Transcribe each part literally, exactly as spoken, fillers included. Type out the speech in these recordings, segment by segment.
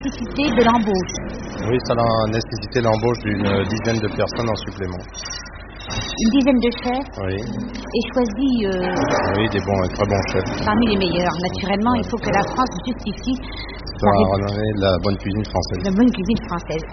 nécessité de l'embauche. Oui, ça a nécessité l'embauche d'une dizaine de personnes en supplément. Une dizaine de chefs. Oui. Et choisi euh, oui, des bons, très bons chefs. Parmi les meilleurs. Naturellement, il faut que la France justifie ça a renommé la bonne cuisine française. La bonne cuisine française.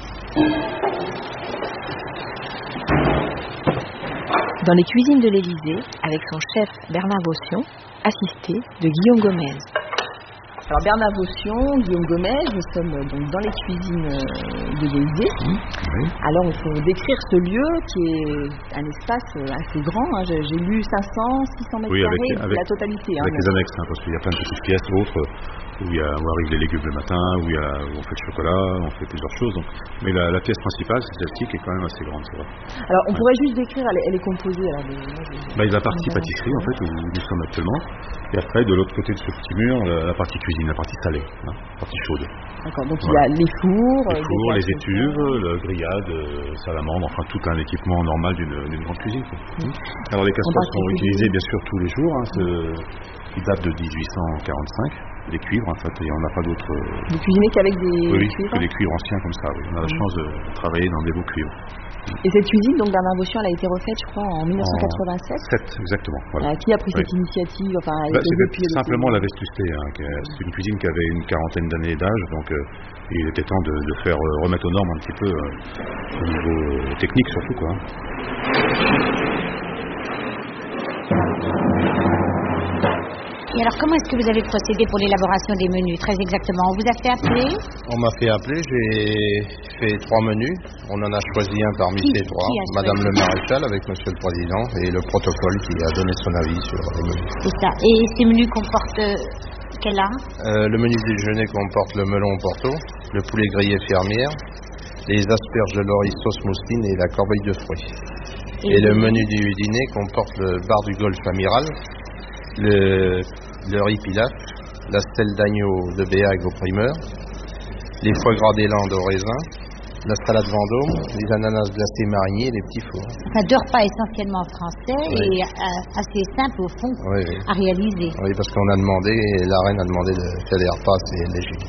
Dans les cuisines de l'Élysée, avec son chef Bernard Vaution, assisté de Guillaume Gomez. Alors Bernard Vaution, Guillaume Gomez, nous sommes donc dans les cuisines de l'Élysée. Mmh, oui. Alors il faut décrire ce lieu qui est un espace assez grand. Hein. J'ai, j'ai lu cinq cents, six cents mètres oui, avec, carrés, avec, la totalité. Avec hein, les annexes, hein, parce qu'il y a plein de petites pièces autres où, il y a, où arrivent les légumes le matin, où, il y a, où on fait le chocolat, on fait plusieurs choses. Donc, mais la, la pièce principale, c'est celle-ci qui est quand même assez grande, c'est vrai. Alors on ouais. pourrait juste décrire, elle est, elle est composée. Alors, de, de, bah, il y a la partie pâtisserie en fait où nous sommes actuellement, et après de l'autre côté de ce petit mur, la, la partie cuisine, la partie salée. Hein, partie chaude. D'accord, donc voilà. Il y a les fours, les, fours, les étuves, le grillade, salamandre, enfin tout un équipement normal d'une, d'une grande cuisine. Mmh. Alors les casseroles sont utilisées bien sûr tous les jours, hein, ce, qui datent de dix-huit cent quarante-cinq, les cuivres en fait, et on n'a pas d'autres... Vous cuisinez qu'avec des oui, cuivres? Oui, que des cuivres anciens comme ça, oui. On a la mmh. chance de travailler dans des beaux cuivres. Et cette cuisine, donc Bernard Vaution, elle a été refaite, je crois, en dix-neuf cent quatre-vingt-sept. sept, exactement. Voilà. Euh, qui a pris oui. cette initiative enfin, elle bah, depuis simplement la Vestusté. Hein, c'est une cuisine qui avait une quarantaine d'années d'âge, donc euh, il était temps de, de faire euh, remettre aux normes un petit peu euh, au niveau euh, technique surtout, quoi. Et alors, comment est-ce que vous avez procédé pour l'élaboration des menus, très exactement? On vous a fait appeler? On m'a fait appeler, j'ai fait trois menus. On en a choisi un parmi qui, ces trois. Madame choisi? le Maréchal avec Monsieur le Président et le protocole qui a donné son avis sur les menus. C'est ça. Et ces menus comportent quel art? euh, Le menu déjeuner comporte le melon au porto, le poulet grillé fermière, les asperges de laurier sauce mousseline et la corbeille de fruits. Et, et le menu du dîner comporte le bar du golfe amiral, le, le riz pilaf, la stèle d'agneau de Béarn au primeur, les foie gras d'éland au raisin, la salade Vendôme, les ananas glacés mariniers et les petits fours. Enfin, deux repas essentiellement français oui. et euh, assez simples au fond oui, oui. à réaliser. Oui, parce qu'on a demandé, la reine a demandé de faire des repas assez légers.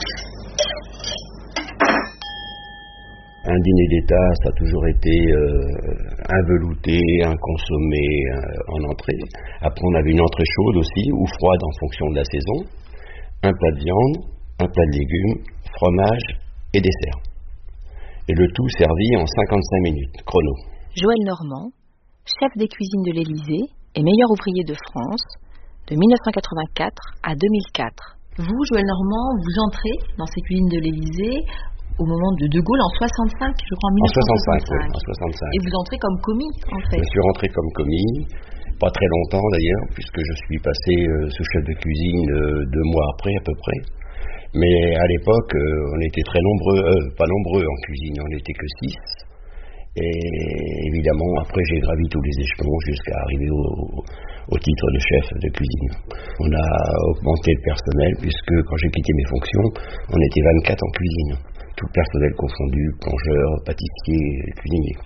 Un dîner d'État, ça a toujours été euh, un velouté, un consommé euh, en entrée. Après, on avait une entrée chaude aussi, ou froide en fonction de la saison. Un plat de viande, un plat de légumes, fromage et dessert. Et le tout servi en cinquante-cinq minutes, chrono. Joël Normand, chef des cuisines de l'Élysée et meilleur ouvrier de France, de dix-neuf cent quatre-vingt-quatre à deux mille quatre. Vous, Joël Normand, vous entrez dans ces cuisines de l'Élysée au moment de De Gaulle en soixante-cinq, je crois, en mille neuf cent soixante-cinq. En soixante-cinq, oui, en soixante-cinq. Et vous entrez comme commis, en fait. Je suis rentré comme commis, pas très longtemps d'ailleurs, puisque je suis passé euh, sous chef de cuisine euh, deux mois après à peu près. Mais à l'époque, euh, on était très nombreux, euh, pas nombreux en cuisine, on n'était que six. Et évidemment, après j'ai gravi tous les échelons jusqu'à arriver au, au titre de chef de cuisine. On a augmenté le personnel, puisque quand j'ai quitté mes fonctions, on était vingt-quatre en cuisine. Tout le personnel confondu, plongeurs, pâtissiers, cuisiniers.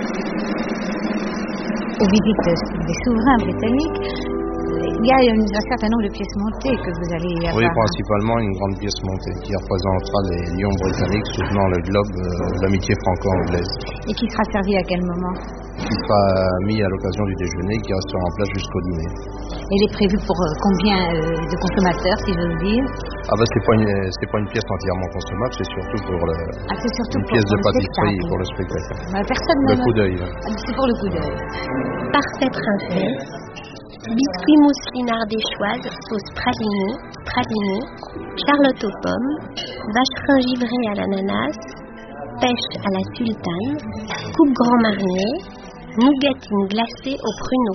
Aux visites des souverains britanniques, il y a une, un certain nombre de pièces montées que vous allez avoir. Oui, principalement une grande pièce montée qui représentera les lions britanniques soutenant le globe euh, l'amitié franco-anglaise. Et qui sera servie à quel moment? Qui sera mis à l'occasion du déjeuner, qui restera en place jusqu'au dîner. Elle est prévue pour euh, combien euh, de consommateurs, si j'ose dire? Ah bah c'est pas une c'est pas une pièce entièrement consommable, c'est surtout pour le ah, c'est surtout une pour pièce de le pâtisserie spectacle. pour le spectacle. Bah, personne le ne... coup d'œil. Ah, c'est pour le coup d'œil. Parfait princesse, biscuits mousseline ardéchoise, sauce pralinée, pralinée, charlotte aux pommes, vacherin givré à l'ananas, pêche à la sultane, coupe grand marnier, nougatine glacée au pruneau.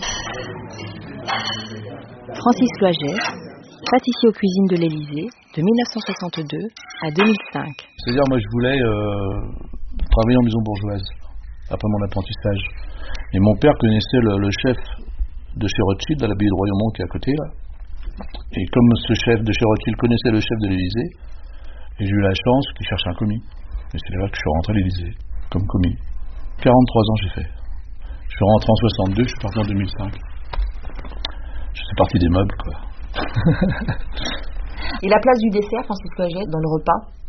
Francis Loiget, pâtissier aux cuisines de l'Élysée, de dix-neuf cent soixante-deux à deux mille cinq. C'est-à-dire, moi, je voulais euh, travailler en maison bourgeoise, après mon apprentissage. Et mon père connaissait le, le chef de chez Rothschild, à l'abbaye de Royaumont, qui est à côté, là. Et comme ce chef de chez Rothschild connaissait le chef de l'Élysée, et j'ai eu la chance qu'il cherche un commis. Et c'est là que je suis rentré à l'Élysée, comme commis. quarante-trois ans j'ai fait. Je suis rentré en soixante-deux, je suis parti en deux mille cinq. Je suis parti des meubles, quoi. Et la place du dessert, Francis Loiget, dans le repas?